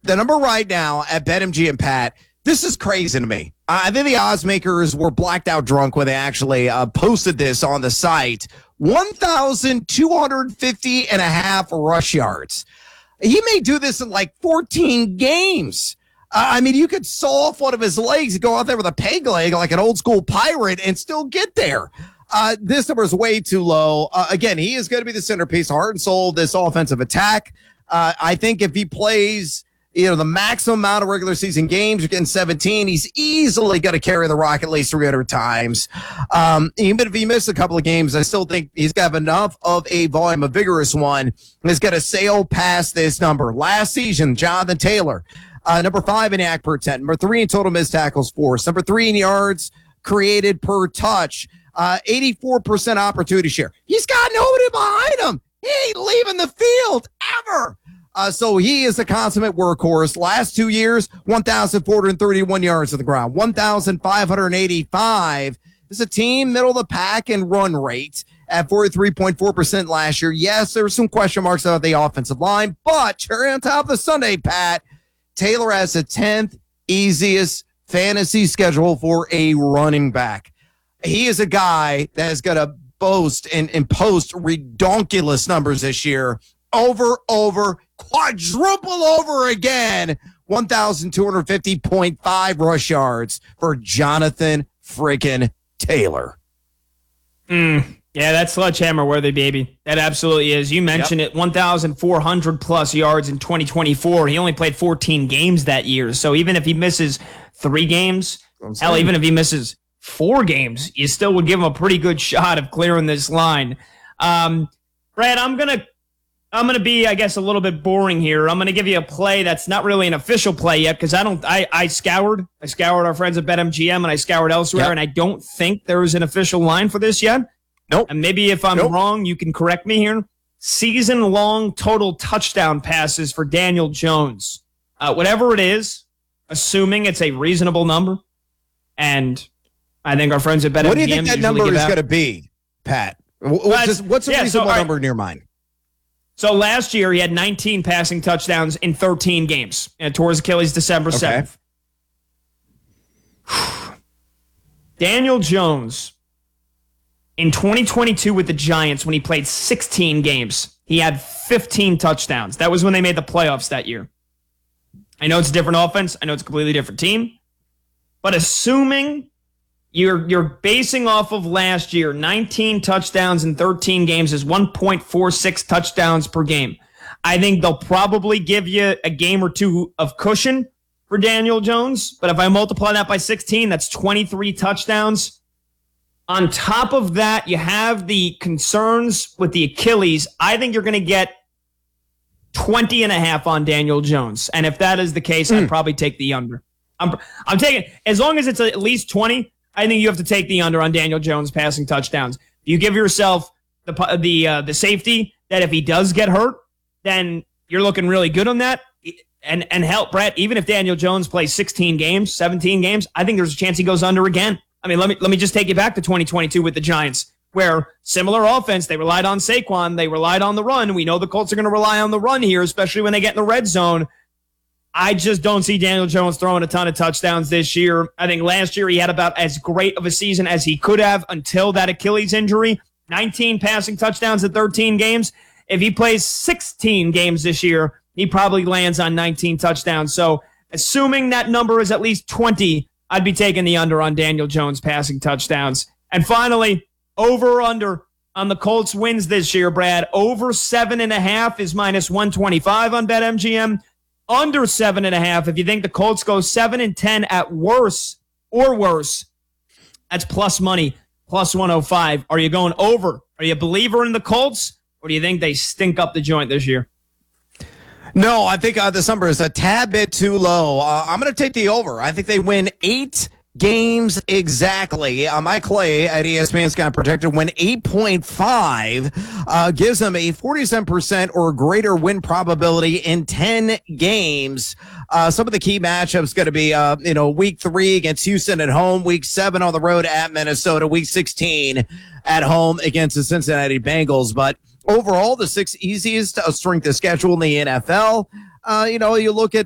The number right now at BetMG and Pat, this is crazy to me. I think the odds makers were blacked out drunk when they actually posted this on the site. 1,250 and a half rush yards. He may do this in like 14 games. I mean, you could saw off one of his legs and go out there with a peg leg like an old school pirate and still get there. This number is way too low. Again, he is going to be the centerpiece, heart and soul of this offensive attack. I think if he plays, the maximum amount of regular season games, you're getting 17, he's easily going to carry the rock at least 300 times. Even if he missed a couple of games, I still think he's got enough of a volume, a vigorous one, is going to sail past this number. Last season, Jonathan Taylor, number 5 in YAC per 10, number 3 in total missed tackles force, number 3 in yards created per touch, 84% opportunity share. He's got nobody behind him. He ain't leaving the field ever. So he is a consummate workhorse. Last 2 years, 1,431 yards to the ground, 1,585. This is a team middle of the pack in run rate at 43.4% last year. Yes, there were some question marks about the offensive line, but cherry on top of the Sunday, Pat, Taylor has the 10th easiest fantasy schedule for a running back. He is a guy that is going to boast and post redonkulous numbers this year. Over, quadruple over again. 1,250.5 rush yards for Jonathan freaking Taylor. Yeah, that's sledgehammer worthy, baby. That absolutely is. You mentioned it, 1,400 plus yards in 2024. He only played 14 games that year. So even if he misses 3 games, hell, even if he misses 4 games, you still would give him a pretty good shot of clearing this line. Brad, I'm gonna be, I guess, a little bit boring here. I'm gonna give you a play that's not really an official play yet because I scoured our friends at BetMGM and I scoured elsewhere, and I don't think there is an official line for this yet. Nope. And maybe if I'm wrong, you can correct me here. Season-long total touchdown passes for Daniel Jones. Whatever it is, assuming it's a reasonable number, and I think our friends at BetMGM. What do you think that number is going to be, Pat? What's a reasonable number in your mind? So last year, he had 19 passing touchdowns in 13 games. And tore his Achilles December 7th. Daniel Jones, in 2022 with the Giants, when he played 16 games, he had 15 touchdowns. That was when they made the playoffs that year. I know it's a different offense. I know it's a completely different team. But assuming you're basing off of last year, 19 touchdowns in 13 games is 1.46 touchdowns per game. I think they'll probably give you a game or two of cushion for Daniel Jones. But if I multiply that by 16, that's 23 touchdowns. On top of that, you have the concerns with the Achilles. I think you're going to get 20 and a half on Daniel Jones. And if that is the case, I'd probably take the under. I'm taking, as long as it's at least 20, I think you have to take the under on Daniel Jones passing touchdowns. You give yourself the safety that if he does get hurt, then you're looking really good on that. And help, Brett, even if Daniel Jones plays 16 games, 17 games, I think there's a chance he goes under again. I mean, let me just take you back to 2022 with the Giants, where similar offense, they relied on Saquon, they relied on the run. We know the Colts are going to rely on the run here, especially when they get in the red zone. I just don't see Daniel Jones throwing a ton of touchdowns this year. I think last year he had about as great of a season as he could have until that Achilles injury. 19 passing touchdowns in 13 games. If he plays 16 games this year, he probably lands on 19 touchdowns. So assuming that number is at least 20, I'd be taking the under on Daniel Jones passing touchdowns. And finally, over or under on the Colts wins this year, Brad. Over 7.5 is minus 125 on BetMGM. Under 7.5, if you think the Colts go 7-10 at worse or worse, that's plus money, plus 105. Are you going over? Are you a believer in the Colts, or do you think they stink up the joint this year? No, I think this number is a tad bit too low. I'm going to take the over. I think they win 8 games exactly. Mike Clay at ESPN Sky Protected win 8.5, gives them a 47% or greater win probability in 10 games. Some of the key matchups going to be, week 3 against Houston at home, week 7 on the road at Minnesota, week 16 at home against the Cincinnati Bengals. But overall, the 6 easiest strength of schedule in the NFL. You look at